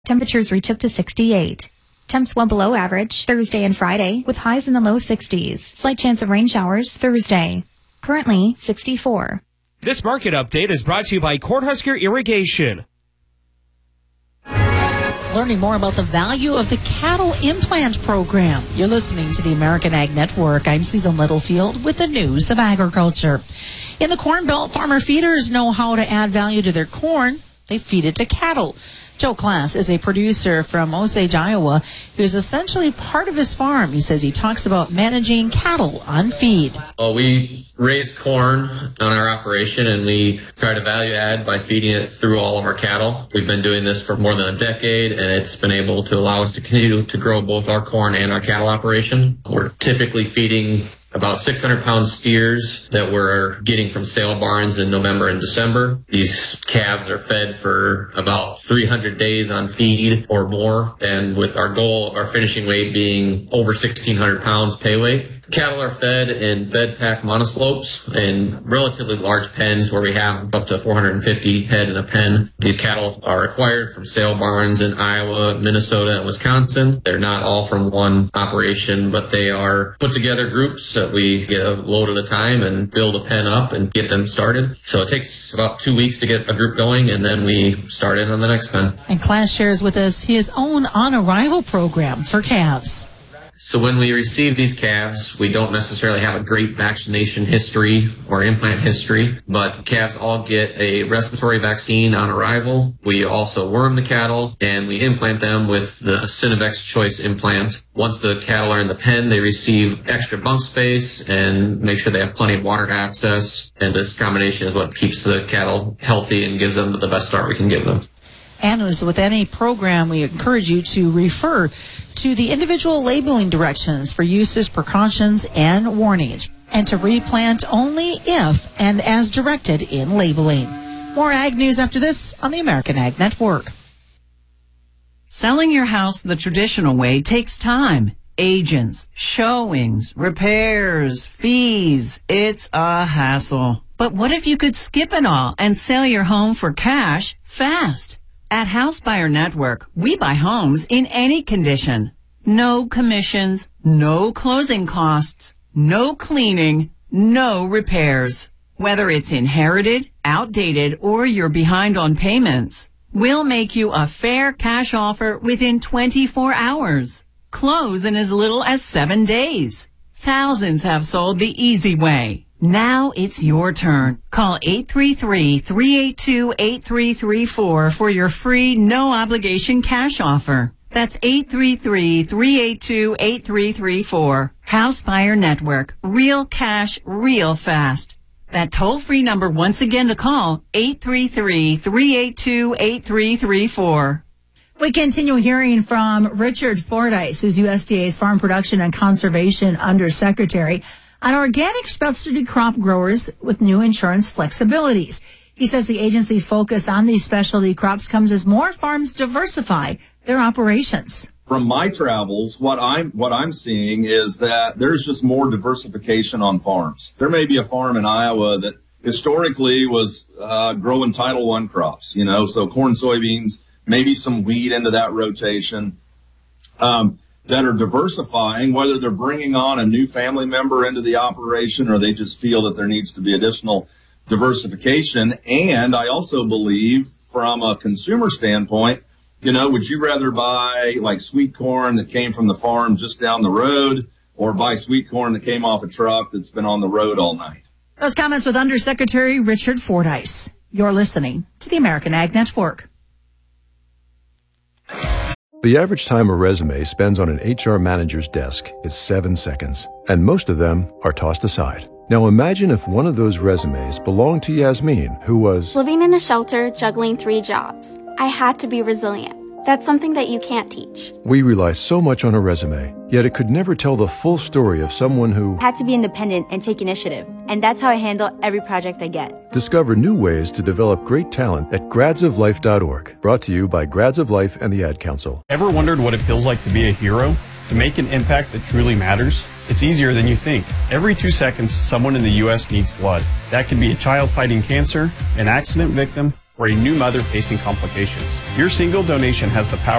Temperatures reach up to 68. Temps well below average Thursday and Friday with highs in the low 60s. Slight chance of rain showers Thursday. Currently 64. This market update is brought to you by Cornhusker Irrigation. Learning more about the value of the cattle implant program. You're listening to the American Ag Network. I'm Susan Littlefield with the news of agriculture. In the Corn Belt, farmer feeders know how to add value to their corn. They feed it to cattle. Joe Klass is a producer from Osage, Iowa, who's essentially part of his farm. He says he talks about managing cattle on feed. Well, we raise corn on our operation, and we try to value add by feeding it through all of our cattle. We've been doing this for more than a decade, and it's been able to allow us to continue to grow both our corn and our cattle operation. We're typically feeding about 600-pound steers that we're getting from sale barns in November and December. These calves are fed for about 300 days on feed or more, and with our goal, our finishing weight being over 1,600 pounds pay weight. Cattle are fed in bed pack monoslopes in relatively large pens where we have up to 450 head in a pen. These cattle are acquired from sale barns in Iowa, Minnesota, and Wisconsin. They're not all from one operation, but they are put together groups that we get a load at a time and build a pen up and get them started. So it takes about 2 weeks to get a group going, and then we start in on the next pen. And Klass shares with us his own on-arrival program for calves. So when we receive these calves, we don't necessarily have a great vaccination history or implant history, but calves all get a respiratory vaccine on arrival. We also worm the cattle, and we implant them with the Synovex Choice implant. Once the cattle are in the pen, they receive extra bunk space and make sure they have plenty of water access. And this combination is what keeps the cattle healthy and gives them the best start we can give them. And as with any program, we encourage you to refer to the individual labeling directions for uses, precautions, and warnings, and to replant only if and as directed in labeling. More ag news after this on the American Ag Network. Selling your house the traditional way takes time. Agents, showings, repairs, fees. It's a hassle. But what if you could skip it all and sell your home for cash fast? At House Buyer Network, we buy homes in any condition. No commissions, no closing costs, no cleaning, no repairs. Whether it's inherited, outdated, or you're behind on payments, we'll make you a fair cash offer within 24 hours. Close in as little as 7 days. Thousands have sold the easy way. Now it's your turn. Call 833-382-8334 for your free, no-obligation cash offer. That's 833-382-8334. House Buyer Network. Real cash, real fast. That toll-free number once again to call, 833-382-8334. We continue hearing from Richard Fordyce, who's USDA's Farm Production and Conservation Undersecretary, on organic specialty crop growers with new insurance flexibilities. He says the agency's focus on these specialty crops comes as more farms diversify their operations. From my travels, what I'm seeing is that there's just more diversification on farms. There may be a farm in Iowa that historically was growing Title I crops, so corn, soybeans, maybe some wheat into that rotation. That are diversifying, whether they're bringing on a new family member into the operation or they just feel that there needs to be additional diversification. And I also believe from a consumer standpoint, would you rather buy like sweet corn that came from the farm just down the road or buy sweet corn that came off a truck that's been on the road all night? Those comments with Undersecretary Richard Fordyce. You're listening to the American Ag Network. The average time a resume spends on an HR manager's desk is 7 seconds, and most of them are tossed aside. Now imagine if one of those resumes belonged to Yasmin, who was living in a shelter, juggling 3 jobs. I had to be resilient. That's something that you can't teach. We rely so much on a resume, yet it could never tell the full story of someone who had to be independent and take initiative. And that's how I handle every project I get. Discover new ways to develop great talent at gradsoflife.org. Brought to you by Grads of Life and the Ad Council. Ever wondered what it feels like to be a hero? To make an impact that truly matters? It's easier than you think. Every 2 seconds, someone in the U.S. needs blood. That could be a child fighting cancer, an accident victim, or a new mother facing complications. Your single donation has the power